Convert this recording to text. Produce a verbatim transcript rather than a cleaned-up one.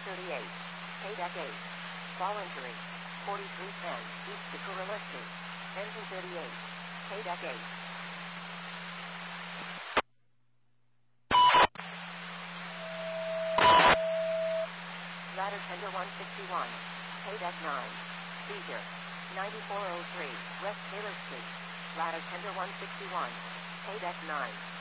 thirty-eight. Pay deck eight. Ball injury. forty-three ten. East to Gorilla two. Engine thirty-eight. Pay deck eight. Ladder tender one sixty-one. Pay deck nine. Seizure. ninety-four oh three. West Taylor Street. Ladder tender one sixty-one. Pay deck nine.